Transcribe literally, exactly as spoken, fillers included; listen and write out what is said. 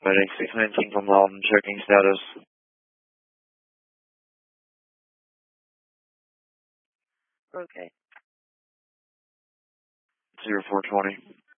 Medic six nineteen from Loudon, checking status. Okay. zero four twenty.